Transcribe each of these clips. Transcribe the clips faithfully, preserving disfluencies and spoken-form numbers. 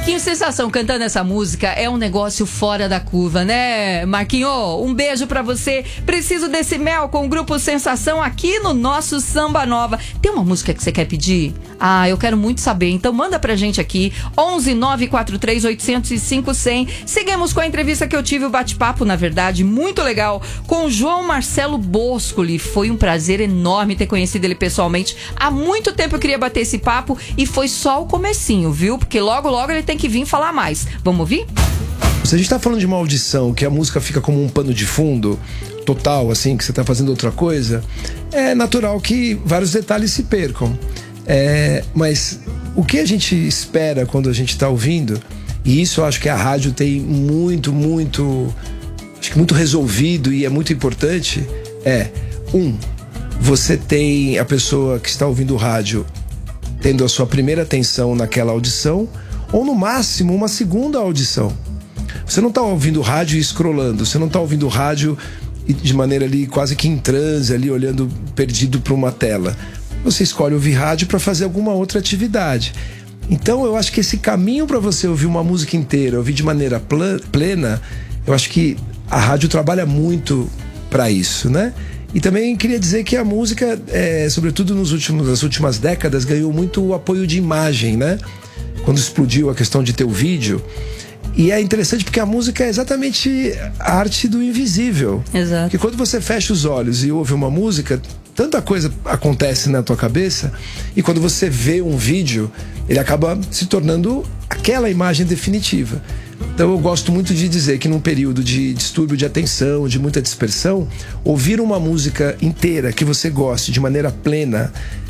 Marquinhos Sensação cantando essa música é um negócio fora da curva, né, Marquinho? Um beijo pra você. Preciso desse mel com o Grupo Sensação aqui no nosso Samba Nova. Tem uma música que você quer pedir? Ah, eu quero muito saber. Então manda pra gente aqui. onze nove quatro três oito zero cinco zero zero. Seguimos com a entrevista que eu tive, o bate-papo, na verdade, muito legal, com o João Marcelo Boscoli. Foi um prazer enorme ter conhecido ele pessoalmente. Há muito tempo eu queria bater esse papo e foi só o comecinho, viu? Porque logo, logo ele tem que vir falar mais. Vamos ouvir? Se a gente tá falando de uma audição que a música fica como um pano de fundo total, assim, que você tá fazendo outra coisa, é natural que vários detalhes se percam. É, mas o que a gente espera quando a gente tá ouvindo, e isso eu acho que a rádio tem muito, muito, acho que muito resolvido e é muito importante, é, um, você tem a pessoa que está ouvindo o rádio tendo a sua primeira atenção naquela audição, ou no máximo uma segunda audição. Você não está ouvindo o rádio e scrollando, você não está ouvindo o rádio de maneira ali quase que em transe, ali olhando perdido para uma tela. Você escolhe ouvir rádio para fazer alguma outra atividade. Então eu acho que esse caminho para você ouvir uma música inteira, ouvir de maneira plena, eu acho que a rádio trabalha muito para isso, né? E também queria dizer que a música, é, sobretudo nos últimos, nas últimas décadas, ganhou muito o apoio de imagem, né? Quando explodiu a questão de ter o vídeo. E é interessante porque a música é exatamente a arte do invisível. Exato. Porque quando você fecha os olhos e ouve uma música, tanta coisa acontece na tua cabeça, e quando você vê um vídeo, ele acaba se tornando aquela imagem definitiva. Então eu gosto muito de dizer que num período de distúrbio de atenção, de muita dispersão, ouvir uma música inteira que você goste de maneira plena,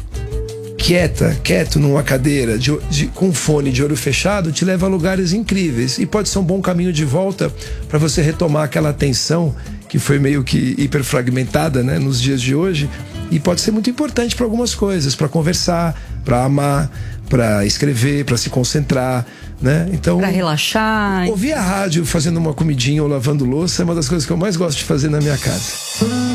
quieta, quieto numa cadeira, de, de, com fone de olho fechado, te leva a lugares incríveis. E pode ser um bom caminho de volta para você retomar aquela atenção que foi meio que hiperfragmentada, né, nos dias de hoje. E pode ser muito importante para algumas coisas, para conversar, para amar, para escrever, para se concentrar, né? Então, para relaxar. Ouvir a rádio fazendo uma comidinha ou lavando louça é uma das coisas que eu mais gosto de fazer na minha casa.